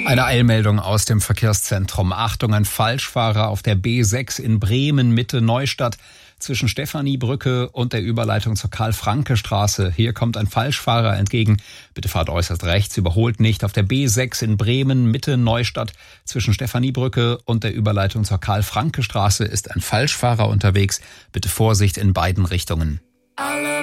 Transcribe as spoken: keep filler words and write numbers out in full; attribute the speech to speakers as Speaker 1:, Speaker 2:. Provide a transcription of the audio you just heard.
Speaker 1: Eine Eilmeldung aus dem Verkehrszentrum. Achtung, ein Falschfahrer auf der B sechs in Bremen, Mitte Neustadt. Zwischen Stephaniebrücke und der Überleitung zur Karl-Franke-Straße. Hier kommt ein Falschfahrer entgegen. Bitte fahrt äußerst rechts, überholt nicht. Auf der B sechs in Bremen, Mitte Neustadt. Zwischen Stephaniebrücke und der Überleitung zur Karl-Franke-Straße ist ein Falschfahrer unterwegs. Bitte Vorsicht in beiden Richtungen.